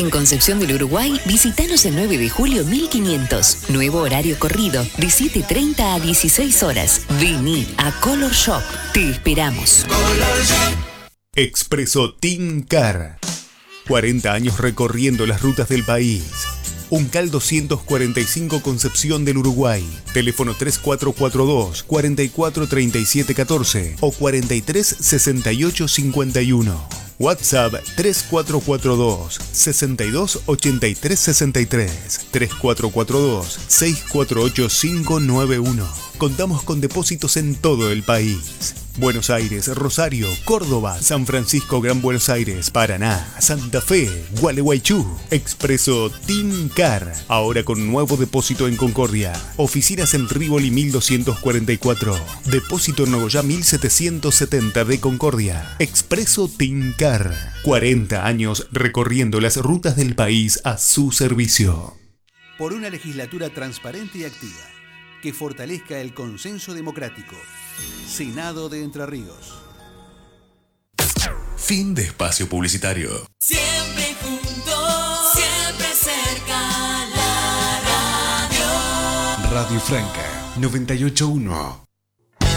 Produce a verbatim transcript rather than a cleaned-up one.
En Concepción del Uruguay, visítanos el nueve de julio mil quinientos. Nuevo horario corrido, de siete treinta a dieciséis horas. Vení a Color Shop. Te esperamos. Expreso Team Car. cuarenta años recorriendo las rutas del país. Uncal doscientos cuarenta y cinco Concepción del Uruguay. Teléfono tres cuatro cuatro dos, cuatro cuatro tres siete uno cuatro o cuarenta y tres sesenta y ocho cincuenta y uno. WhatsApp tres cuatro cuatro dos, sesenta y dos ochenta y tres sesenta y tres, tres cuatro cuatro dos, seis cuatro ocho cinco nueve uno. Contamos con depósitos en todo el país. Buenos Aires, Rosario, Córdoba, San Francisco, Gran Buenos Aires, Paraná, Santa Fe, Gualeguaychú. Expreso Team Car, ahora con nuevo depósito en Concordia. Oficinas en Rivoli mil doscientos cuarenta y cuatro. Depósito en Nogoyá mil setecientos setenta de Concordia. Expreso Team Car. cuarenta años recorriendo las rutas del país a su servicio. Por una legislatura transparente y activa que fortalezca el consenso democrático. Senado de Entre Ríos. Fin de espacio publicitario. Siempre juntos, siempre cerca, la radio. Radio Franca noventa y ocho punto uno.